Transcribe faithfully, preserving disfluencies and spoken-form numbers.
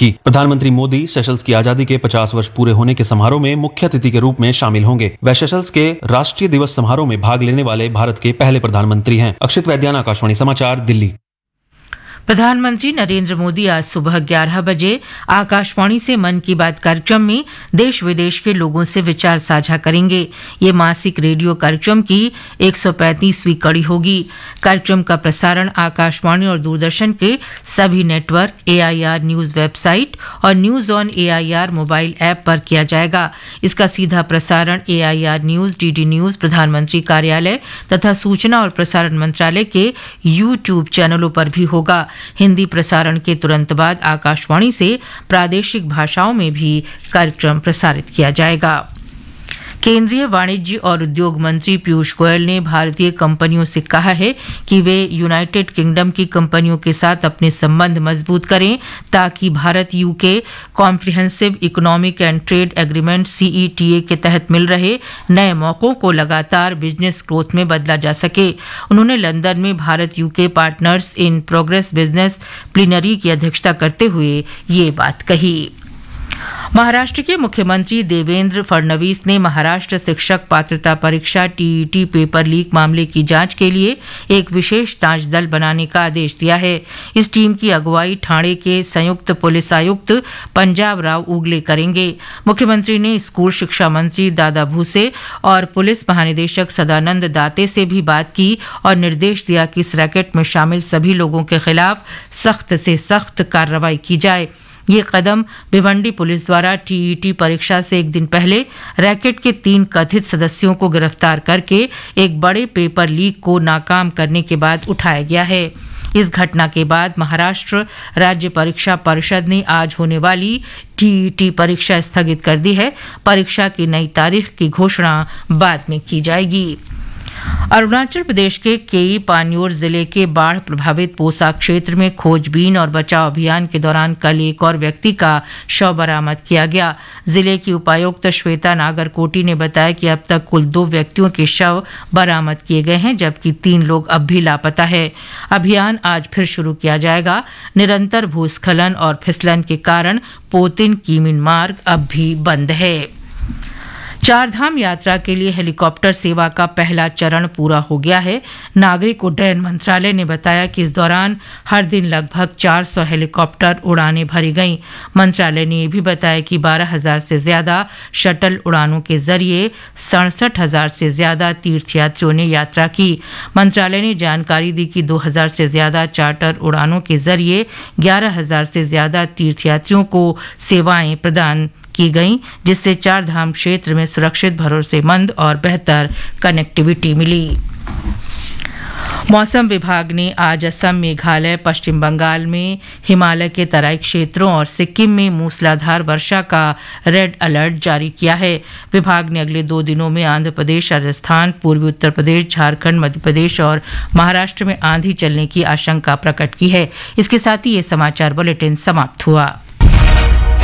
की। प्रधानमंत्री मोदी सेशल्स की आजादी के पचास वर्ष पूरे होने के समारोह में मुख्य अतिथि के रूप में शामिल होंगे। वे सेशल्स के राष्ट्रीय दिवस समारोह में भाग लेने वाले भारत के पहले प्रधानमंत्री हैं। अक्षित वैद्यान, आकाशवाणी समाचार, दिल्ली। प्रधानमंत्री नरेंद्र मोदी आज सुबह ग्यारह बजे आकाशवाणी से मन की बात कार्यक्रम में देश विदेश के लोगों से विचार साझा करेंगे। ये मासिक रेडियो कार्यक्रम की एक सौ पैंतीसवीं कड़ी होगी। कार्यक्रम का प्रसारण आकाशवाणी और दूरदर्शन के सभी नेटवर्क, एआईआर न्यूज वेबसाइट और news on AIR mobile app पर किया जाएगा। इसका सीधा प्रसारण एआईआर न्यूज, डीडी न्यूज, प्रधानमंत्री कार्यालय तथा सूचना और प्रसारण मंत्रालय के यूट्यूब चैनलों पर भी होगा। हिंदी प्रसारण के तुरंत बाद आकाशवाणी से प्रादेशिक भाषाओं में भी कार्यक्रम प्रसारित किया जाएगा। केंद्रीय वाणिज्य और उद्योग मंत्री पीयूष गोयल ने भारतीय कंपनियों से कहा है कि वे यूनाइटेड किंगडम की कंपनियों के साथ अपने संबंध मजबूत करें ताकि Bharat UK comprehensive economic and trade agreement CETA के तहत मिल रहे नए मौकों को लगातार बिजनेस ग्रोथ में बदला जा सके। उन्होंने लंदन में Bharat UK partners in progress business plenary की अध्यक्षता करते हुए ये बात कही। महाराष्ट्र के मुख्यमंत्री देवेंद्र फडणवीस ने महाराष्ट्र शिक्षक पात्रता परीक्षा टीईटी पेपर लीक मामले की जांच के लिए एक विशेष जांच दल बनाने का आदेश दिया है। इस टीम की अगुवाई ठाणे के संयुक्त पुलिस आयुक्त पंजाब राव उगले करेंगे। मुख्यमंत्री ने स्कूल शिक्षा मंत्री दादा भूसे और पुलिस महानिदेशक सदानंद दाते से भी बात की और निर्देश दिया कि इस रैकेट में शामिल सभी लोगों के खिलाफ सख्त से सख्त कार्रवाई की जाए। ये कदम भिवंडी पुलिस द्वारा टीईटी परीक्षा से एक दिन पहले रैकेट के तीन कथित सदस्यों को गिरफ्तार करके एक बड़े पेपर लीक को नाकाम करने के बाद उठाया गया है। इस घटना के बाद महाराष्ट्र राज्य परीक्षा परिषद ने आज होने वाली टीईटी परीक्षा स्थगित कर दी है। परीक्षा की नई तारीख की घोषणा बाद में की जाएगी। अरुणाचल प्रदेश के केई पान्योर जिले के बाढ़ प्रभावित पोसा क्षेत्र में खोजबीन और बचाव अभियान के दौरान कल एक और व्यक्ति का शव बरामद किया गया। जिले की उपायुक्त श्वेता नागरकोटी ने बताया कि अब तक कुल दो व्यक्तियों के शव बरामद किए गए हैं, जबकि तीन लोग अब भी लापता है। अभियान आज फिर शुरू किया जाएगा। निरंतर भूस्खलन और फिसलन के कारण पोतिन कीमिन मार्ग अब भी बंद है। चारधाम यात्रा के लिए हेलीकॉप्टर सेवा का पहला चरण पूरा हो गया है। नागरिक उड्डयन मंत्रालय ने बताया कि इस दौरान हर दिन लगभग चार सौ हेलीकॉप्टर उड़ानें भरी गईं। मंत्रालय ने यह भी बताया कि बारह हजार से ज्यादा शटल उड़ानों के जरिए सड़सठ हजार से ज्यादा तीर्थयात्रियों ने यात्रा की। मंत्रालय ने जानकारी दी कि दो हजार से ज्यादा चार्टर उड़ानों के जरिए ग्यारह हजार से ज्यादा तीर्थयात्रियों को सेवाएं प्रदान की गई, जिससे चार धाम क्षेत्र में सुरक्षित, भरोसेमंद और बेहतर कनेक्टिविटी मिली। मौसम विभाग ने आज असम, मेघालय, पश्चिम बंगाल में हिमालय के तराई क्षेत्रों और सिक्किम में मूसलाधार वर्षा का रेड अलर्ट जारी किया है। विभाग ने अगले दो दिनों में आंध्र प्रदेश, राजस्थान, पूर्वी उत्तर प्रदेश, झारखंड, मध्य प्रदेश और महाराष्ट्र में आंधी चलने की आशंका प्रकट की है। इसके साथ ही ये समाचार बुलेटिन समाप्त हुआ।